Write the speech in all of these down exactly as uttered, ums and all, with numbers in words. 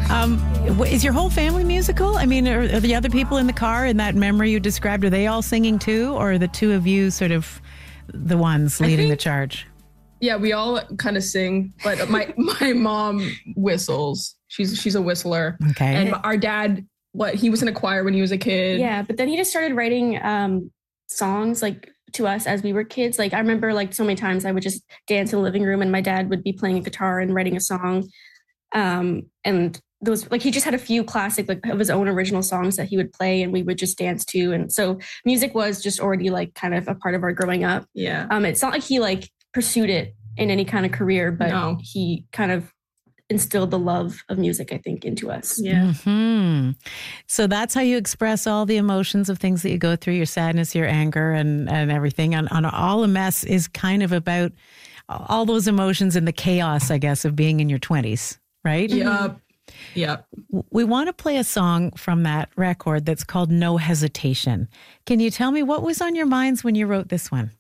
Um, is your whole family musical? I mean, are, are the other people in the car in that memory you described, are they all singing too? Or are the two of you sort of the ones leading think, the charge? Yeah, we all kind of sing, but my, my mom whistles. She's she's a whistler. Okay. And our dad, what, he was in a choir when he was a kid. Yeah, but then he just started writing um, songs like to us as we were kids. Like I remember like so many times I would just dance in the living room and my dad would be playing a guitar and writing a song. Um, and those, like he just had a few classic, like of his own original songs that he would play and we would just dance to. And so music was just already like kind of a part of our growing up. Yeah. Um, it's not like he like pursued it in any kind of career, but no. he kind of instilled the love of music, I think, into us. Yeah. Mm-hmm. So that's how you express all the emotions of things that you go through, your sadness, your anger, and, and everything. And on All a Mess is kind of about all those emotions and the chaos, I guess, of being in your twenties, right? Yeah. Yeah. We want to play a song from that record that's called No Hesitation. Can you tell me what was on your minds when you wrote this one?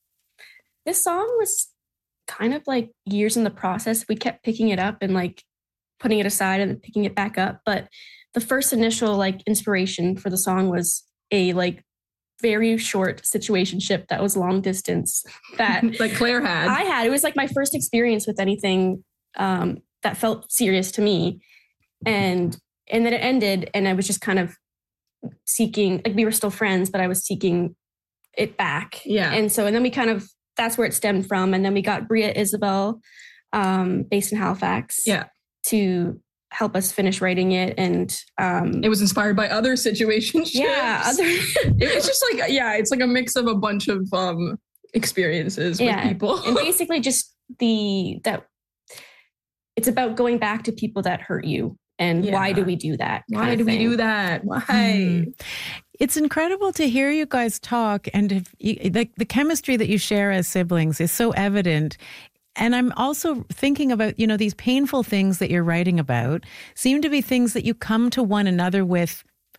This song was kind of like years in the process. We kept picking it up and like putting it aside and then picking it back up. But the first initial like inspiration for the song was a like very short situationship that was long distance that like Claire had. I had. It was like my first experience with anything um, that felt serious to me. And and then it ended and I was just kind of seeking, like we were still friends, but I was seeking it back. Yeah. And so, and then we kind of, that's where it stemmed from. And then we got Bria Isabel, um, based in Halifax. Yeah. To help us finish writing it. And um, it was inspired by other situations. Yeah. Other it's just like, yeah, it's like a mix of a bunch of um, experiences yeah. with people. And basically just the, that it's about going back to people that hurt you. And yeah. why do we do that? Why do we do that? Why? Mm. It's incredible to hear you guys talk, and if you, the, the chemistry that you share as siblings is so evident. And I'm also thinking about, you know, these painful things that you're writing about seem to be things that you come to one another with.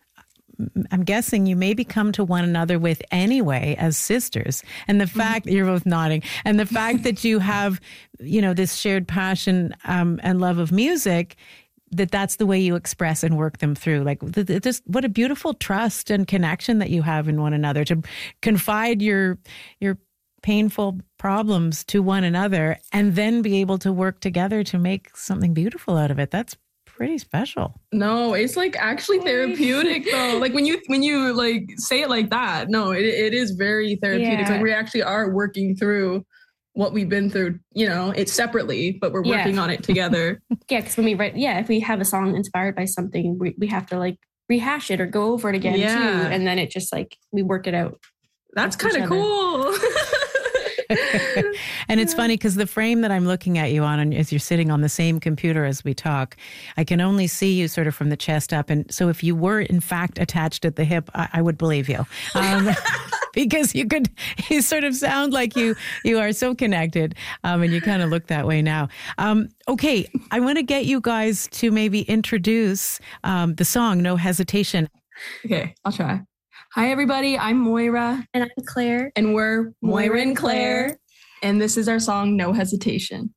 I'm guessing you maybe come to one another with anyway as sisters. And the fact that you're both nodding, and the fact that you have, you know, this shared passion um, and love of music, that that's the way you express and work them through. Like, just what a beautiful trust and connection that you have in one another to confide your your painful problems to one another and then be able to work together to make something beautiful out of it. That's pretty special. No, it's like actually therapeutic though. Like when you when you like say it like that, no, it it is very therapeutic. Yeah. Like we actually are working through what we've been through, you know, it's separately, but we're working yeah. on it together. Yeah, because when we write, yeah, if we have a song inspired by something, we, we have to like rehash it or go over it again yeah. too. And then it just like, we work it out. That's kind of cool. And it's funny because the frame that I'm looking at you on, and as you're sitting on the same computer as we talk, I can only see you sort of from the chest up. And so if you were in fact attached at the hip, I, I would believe you. Um, because you could, you sort of sound like you, you are so connected. Um, and you kind of look that way now. Um, okay. I want to get you guys to maybe introduce um, the song, No Hesitation. Okay. I'll try. Hi, everybody. I'm Moira. And I'm Claire. And we're Moira and Claire. And this is our song, No Hesitation.